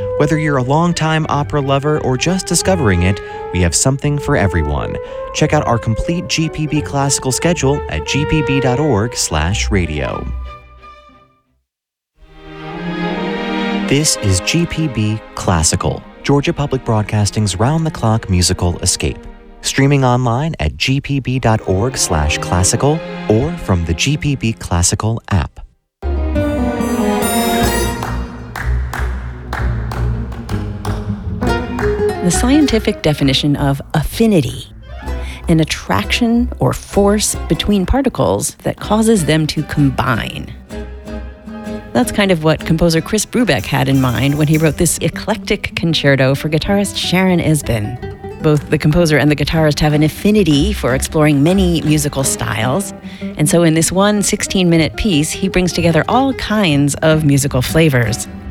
Whether you're a longtime opera lover or just discovering it, we have something for everyone. Check out our complete GPB classical schedule at gpb.org/radio. This is GPB Classical, Georgia Public Broadcasting's round-the-clock musical escape. Streaming online at gpb.org/classical or from the GPB Classical app. The scientific definition of affinity: an attraction or force between particles that causes them to combine. That's kind of what composer Chris Brubeck had in mind when he wrote this eclectic concerto for guitarist Sharon Esben. Both the composer and the guitarist have an affinity for exploring many musical styles, and so in this one 16-minute piece, he brings together all kinds of musical flavors.